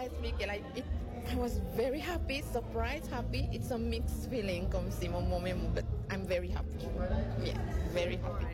expliquer, I was very happy, surprised, happy. It's a mixed feeling comme si mon moment, but I'm very happy. Yeah, very happy.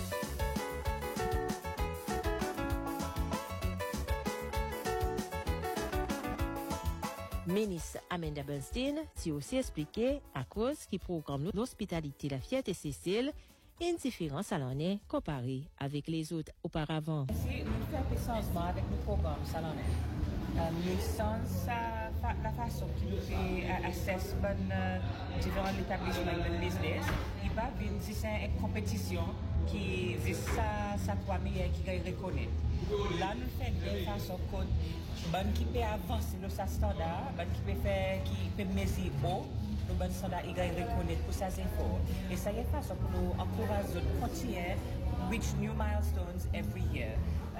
Ministre Amanda Bernstein s'y aussi expliqué à cause qui programme l'hospitalité La Fierté Cécile une différence à l'année comparée avec les autres auparavant. Si nous faisons un changement avec le programme salonné, nous sens la façon qu'il fait assess différents établissements de business, il va venir une compétition qui est ça trois meilleurs qui reconnaît. Là nous faisons de façon que bonne qui peut avancer le standard, bonne qui peut mesurer haut. Nous bonnes standards ils reconnaître pour ça efforts et ça y est façon pour nous encourager de continuer reach new milestones every year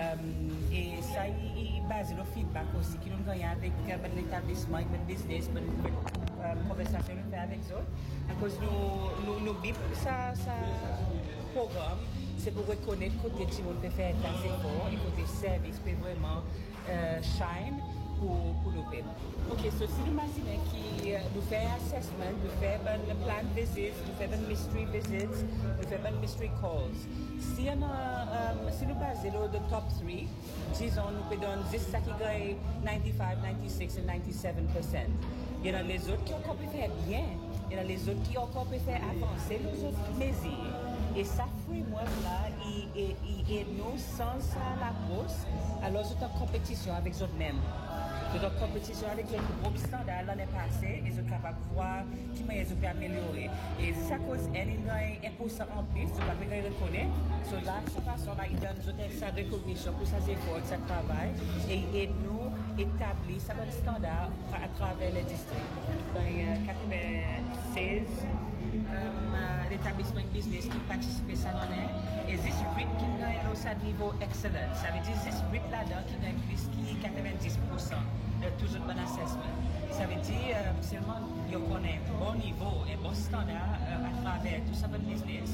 et ça il base le feedback aussi qui nous gagne avec l'établissement le business conversation nous fait avec eux à cause nous bip ça programme c'est pour reconnaître côté tout le monde peut faire des efforts et côté service peut vraiment shine pour nous faire. Ok, so si nous imaginons qui nous fait assessment, nous fait un plan visits, nous fait un mystery visits, nous fait un mystery calls. Si nous basons le top 3, disons nous pouvons donner 10 qui gagne 95, 96 et 97%. Il y en a les autres qui encore peuvent faire bien, il y en a les autres qui encore peuvent faire avancer, les autres plaisir. Et ça framework là, il nous sans la course, alors nous sommes en compétition avec eux mêmes. Nous sommes en compétition avec eux groupe standard l'année passée, et nous sommes capables de voir qui ils ont améliorer. Et ça cause un 1% en plus, nous pouvons reconnaître. So là, de cette façon-là, ils donnent sa recognition pour ses efforts, sa travail, et nous établir ça bon standard à travers les districts. Dans 96, l'établissement de business qui participe à ça et 18 qui gagne au niveau excellent. Ça veut dire 18 là-dedans qui gagne plus que 90% de tout le bon assessment. Ça veut dire seulement qu'on connaît bon niveau et bon standard à travers tout ça bon business.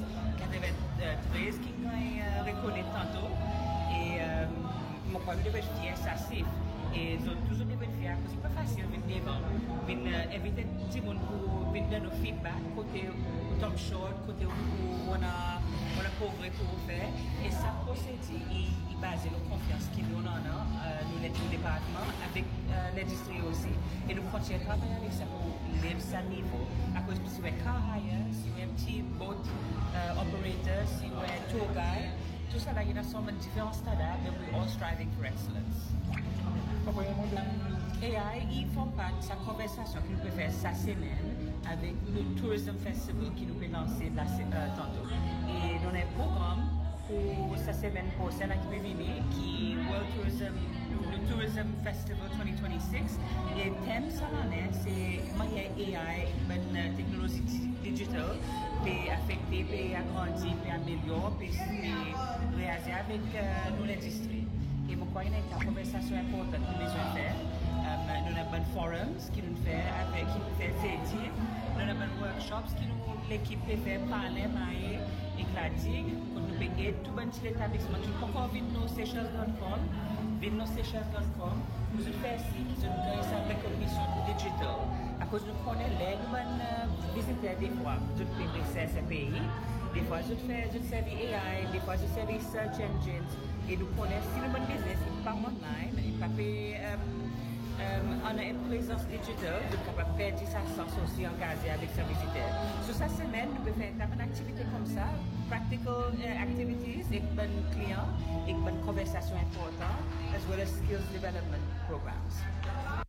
93 qui gagne reconnaître tantôt et mon point de vue est ça c'est et toujours des bonnes faire parce que c'est pas facile de venir éviter tout le monde pour venir nos feedback côté top short côté où on a progrès pour faire et ça procédé il base la confiance qu'il nous en a nous les départements avec l'industrie aussi et nous continuons à travailler avec ça pour lever ça niveau à cause que si on est car hire si on est petit boat operator si on est tour guide tout ça là il y a différents standards mais we're all striving for excellence. AI, il forme part de sa conversation qu'il peut faire cette semaine avec le Tourism Festival qui nous peut lancer tantôt. Et nous avons un programme pour cette semaine pour celle qui peut venir, qui est le Tourism Festival 2026. Et le thème de l'année, c'est comment AI, une technologie digitale, peut affecter, peut agrandir, peut améliorer, peut réagir avec l'industrie. Et pourquoi il y a une conversation importante que nous devons faire. Nous avons des forums qui nous fait avec qui nous fait études. Nous avons des workshops qui nous l'équipe peut faire parler, éclater, pour nous payer tout petit établissement. Qui peut encore venir nos Seychelles.com, nous faisons ici, nous avons sa recognition digitale. À cause nous connaissons les visiteurs des fois, nous pouvons faire ces pays. Des fois, je fais service AI, des fois, je fais search engines. Et nous connaissons, si nous avons un business, il pas online, il pas on a une présence digitale, nous sommes capables de faire 10 à 100 aussi engagés avec ses visiteurs. Sur cette semaine, nous pouvons faire une activité comme ça, practical activities, avec un client, avec une conversation importante, as well as skills development programs.